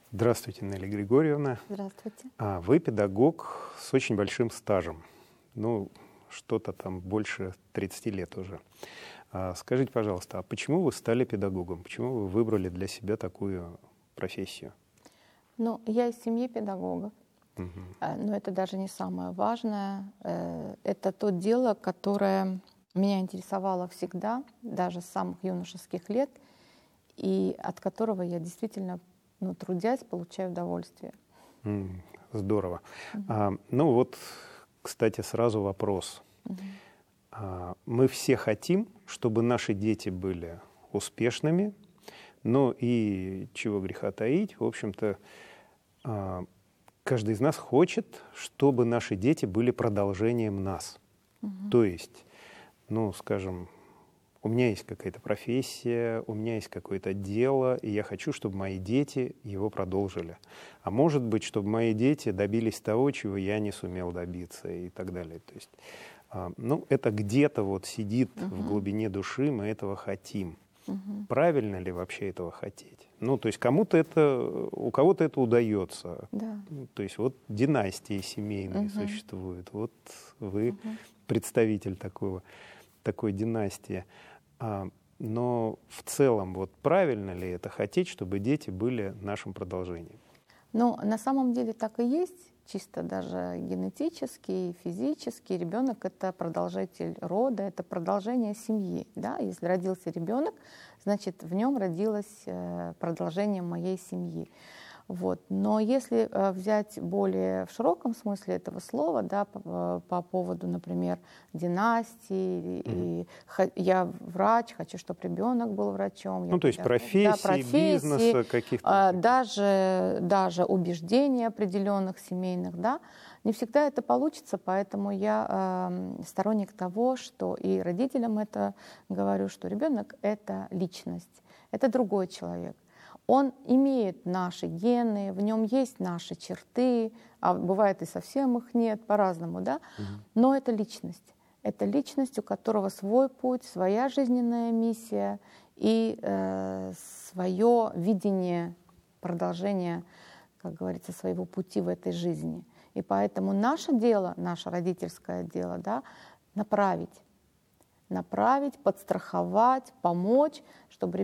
Здравствуйте, Нелли Григорьевна. Здравствуйте. Вы педагог с очень большим стажем. Ну, что-то там больше 30 лет уже. Скажите, пожалуйста, а почему вы стали педагогом? Почему вы выбрали для себя такую профессию? Ну, я из семьи педагогов, Мгм. но это даже не самое важное. Это то дело, которое меня интересовало всегда, даже с самых юношеских лет, и от которого я действительно, трудясь, получаю удовольствие. Здорово. Ну вот, кстати, сразу вопрос. Мы все хотим, чтобы наши дети были успешными, но и чего греха таить, в общем-то, каждый из нас хочет, чтобы наши дети были продолжением нас. То есть, ну, скажем, у меня есть какая-то профессия, у меня есть какое-то дело, и я хочу, чтобы мои дети его продолжили. А может быть, чтобы мои дети добились того, чего я не сумел добиться, и так далее. То есть, ну, это где-то вот сидит в глубине души, мы этого хотим. Правильно ли вообще этого хотеть? Ну, то есть кому-то это, у кого-то это удается. Да. То есть вот династии семейные существуют. Вот вы представитель такой династии. Но в целом, вот правильно ли это хотеть, чтобы дети были нашим продолжением? Ну, на самом деле так и есть, чисто даже генетически, физически. Ребенок — это продолжатель рода, это продолжение семьи. Да? Если родился ребенок, значит, в нем родилось продолжение моей семьи. Вот. Но если взять более в широком смысле этого слова, да, по поводу, например, династии, и я врач, хочу, чтобы ребенок был врачом. Ну, то есть профессии, бизнеса каких-то. Даже убеждений определенных семейных, да, не всегда это получится, поэтому я сторонник того, что и родителям это говорю, что ребенок — это личность, это другой человек. Он имеет наши гены, в нем есть наши черты, а бывает и совсем их нет, по-разному, да? Но это личность. Это личность, у которого свой путь, своя жизненная миссия и свое видение продолжения, как говорится, своего пути в этой жизни. И поэтому наше дело, наше родительское дело, да, направить, подстраховать, помочь, чтобы